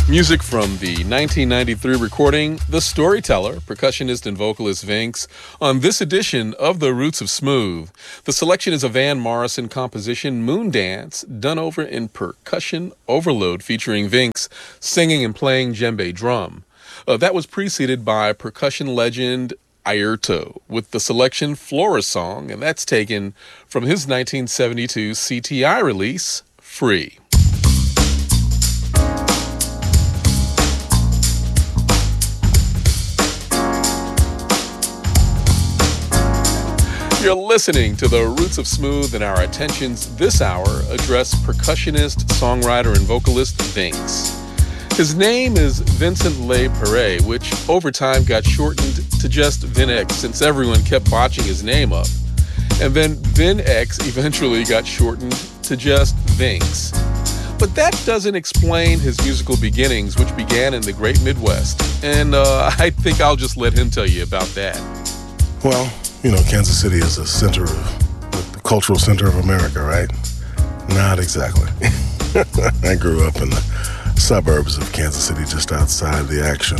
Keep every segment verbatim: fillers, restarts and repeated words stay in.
Music from the nineteen ninety-three recording The Storyteller, percussionist and vocalist Vinx, on this edition of The Roots of Smooth. The selection is a Van Morrison composition, Moon Dance, done over in percussion overload, featuring Vinx singing and playing djembe drum. Uh, that was preceded by percussion legend Airto with the selection Flora Song, and that's taken from his nineteen seventy-two C T I release, Free. You're listening to The Roots of Smooth, and our attentions this hour address percussionist, songwriter, and vocalist Vinx. His name is Vincent Le Perret, which over time got shortened to just VinX since everyone kept botching his name up. And then VinX eventually got shortened to just Vinx. But that doesn't explain his musical beginnings, which began in the Great Midwest. And uh, I think I'll just let him tell you about that. Well, you know, Kansas City is a center of, the cultural center of America, right? Not exactly. I grew up in the suburbs of Kansas City, just outside the action.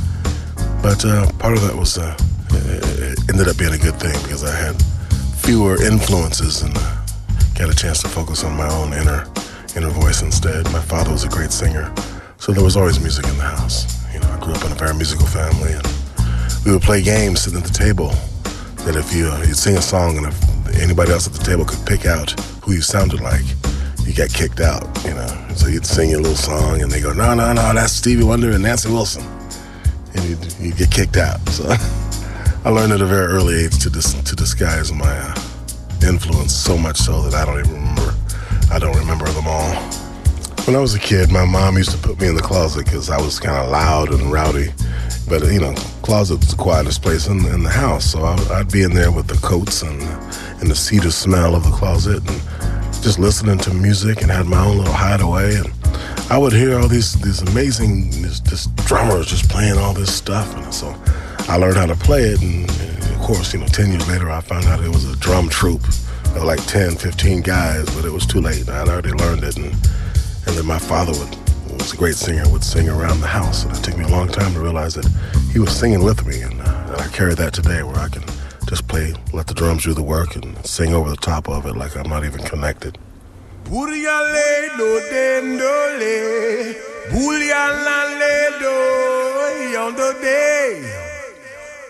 But uh, part of that was, uh, it ended up being a good thing because I had fewer influences and uh, got a chance to focus on my own inner inner voice instead. My father was a great singer, so there was always music in the house. You know, I grew up in a very musical family, and we would play games sitting at the table that if you, uh, you'd sing a song and if anybody else at the table could pick out who you sounded like, you got kicked out, you know. So you'd sing your little song and they go, no, no, no, that's Stevie Wonder and Nancy Wilson. And you'd, you'd get kicked out. So I learned at a very early age to dis- to disguise my uh, influence, so much so that I don't even remember, I don't remember them all. When I was a kid, my mom used to put me in the closet because I was kind of loud and rowdy. But, you know, closet was the quietest place in, in the house. So I, I'd be in there with the coats and, and the cedar smell of the closet and just listening to music and had my own little hideaway. And I would hear all these these amazing this, this drummers just playing all this stuff. And so I learned how to play it. And, and, of course, you know, ten years later, I found out it was a drum troupe. There were like ten, fifteen guys, but it was too late. I'd already learned it. And, and then my father would... was a great singer, would sing around the house. And it took me a long time to realize that he was singing with me. And, uh, and I carry that today where I can just play, let the drums do the work and sing over the top of it like I'm not even connected. Booyah,